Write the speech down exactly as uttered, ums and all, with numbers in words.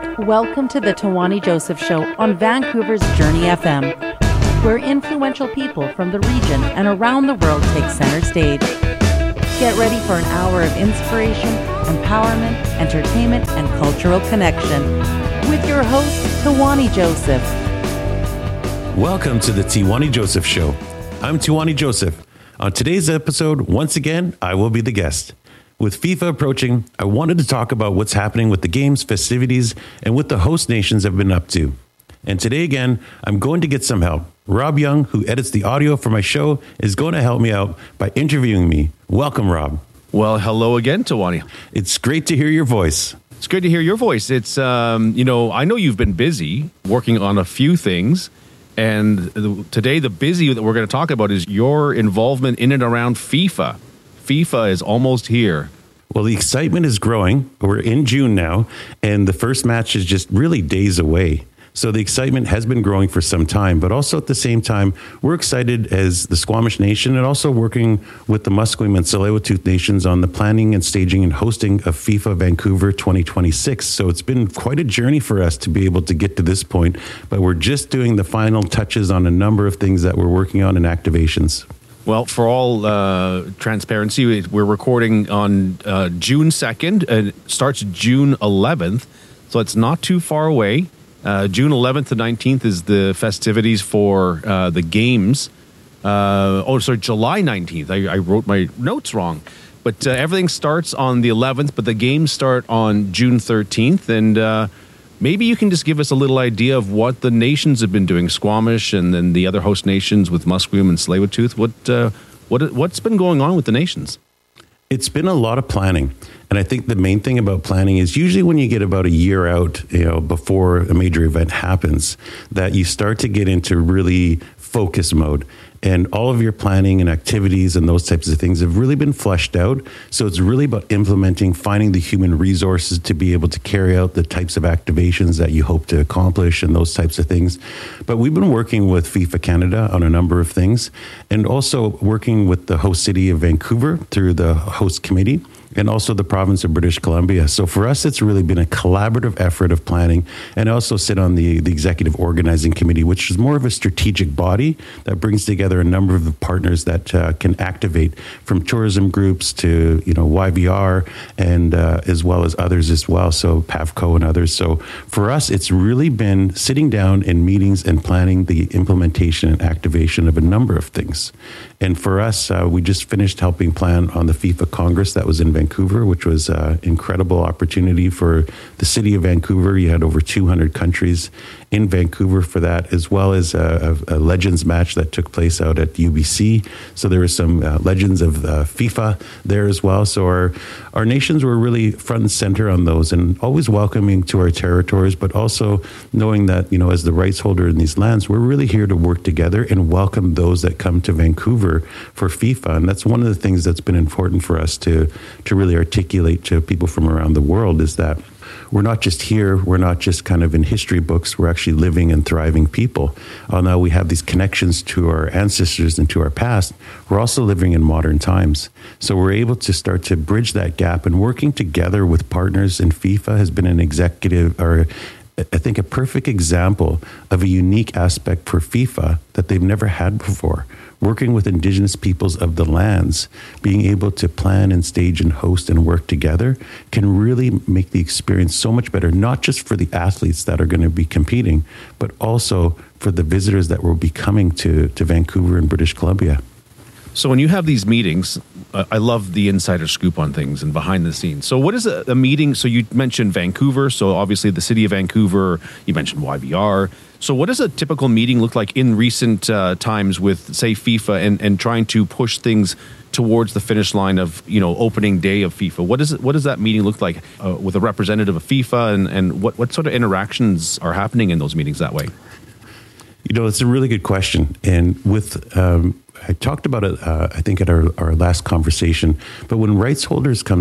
Welcome to the Tawani Joseph Show on Vancouver's Journey F M, where influential people from the region and around the world take center stage. Get ready for an hour of inspiration, empowerment, entertainment, and cultural connection with your host, Tawani Joseph. Welcome to the Tawani Joseph Show. I'm Tawani Joseph. On today's episode, once again, I will be the guest. With FIFA approaching, I wanted to talk about what's happening with the games, festivities, and what the host nations have been up to. And today again, I'm going to get some help. Rob Young, who edits the audio for my show, is going to help me out by interviewing me. Welcome, Rob. Well, hello again, Tawani. It's great to hear your voice. It's good to hear your voice. It's, um, you know, I know you've been busy working on a few things. And the, today, the busy that we're going to talk about is your involvement in and around FIFA. FIFA is almost here. Well, the excitement is growing. We're in June now, and the first match is just really days away. So the excitement has been growing for some time, but also at the same time, we're excited as the Squamish Nation and also working with the Musqueam and Tsleil-Waututh nations on the planning and staging and hosting of FIFA Vancouver twenty twenty-six. So it's been quite a journey for us to be able to get to this point, but we're just doing the final touches on a number of things that we're working on and activations. Well, for all uh, transparency, we're recording on uh, June second, and it starts June eleventh, so it's not too far away. Uh, June eleventh to nineteenth is the festivities for uh, the games. Uh, oh, sorry, July nineteenth. I, I wrote my notes wrong. But uh, everything starts on the eleventh, but the games start on June thirteenth. And uh, maybe you can just give us a little idea of what the nations have been doing, Squamish and then the other host nations with Musqueam and Tsleil-Waututh. What, uh, what, what's been going on with the nations? It's been a lot of planning. And I think the main thing about planning is usually when you get about a year out, you know, before a major event happens, that you start to get into really focus mode. And all of your planning and activities and those types of things have really been fleshed out. So it's really about implementing, finding the human resources to be able to carry out the types of activations that you hope to accomplish and those types of things. But we've been working with FIFA Canada on a number of things, and also working with the host city of Vancouver through the host committee, and also the province of British Columbia. So for us, it's really been a collaborative effort of planning, and I also sit on the, the executive organizing committee, which is more of a strategic body that brings together a number of the partners that uh, can activate, from tourism groups to, you know, Y V R, and uh, as well as others as well. So PAVCO and others. So for us, it's really been sitting down in meetings and planning the implementation and activation of a number of things. And for us, uh, we just finished helping plan on the FIFA Congress that was in Vancouver, which was an incredible opportunity for the city of Vancouver. You had over two hundred countries in Vancouver for that, as well as a, a, a Legends match that took place out at U B C. So there were some uh, Legends of uh, FIFA there as well. So our, our nations were really front and center on those, and always welcoming to our territories, but also knowing that, you know, as the rights holder in these lands, we're really here to work together and welcome those that come to Vancouver for FIFA. And that's one of the things that's been important for us to, to really articulate to people from around the world, is that we're not just here, we're not just kind of in history books, we're actually living and thriving people. Although we have these connections to our ancestors and to our past, we're also living in modern times. So we're able to start to bridge that gap, and working together with partners in FIFA has been an executive, or I think a perfect example of a unique aspect for FIFA that they've never had before. Working with Indigenous peoples of the lands, being able to plan and stage and host and work together can really make the experience so much better, not just for the athletes that are going to be competing, but also for the visitors that will be coming to, to Vancouver and British Columbia. So when you have these meetings, uh, I love the insider scoop on things and behind the scenes. So what is a, a meeting? So you mentioned Vancouver. So obviously the city of Vancouver, you mentioned Y V R. So what does a typical meeting look like in recent uh, times with, say, FIFA and, and trying to push things towards the finish line of, you know, opening day of FIFA? What does it, what does that meeting look like uh, with a representative of FIFA, and, and what, what sort of interactions are happening in those meetings that way? You know, it's a really good question. And with, um, I talked about it, uh, I think at our, our last conversation, but when rights holders come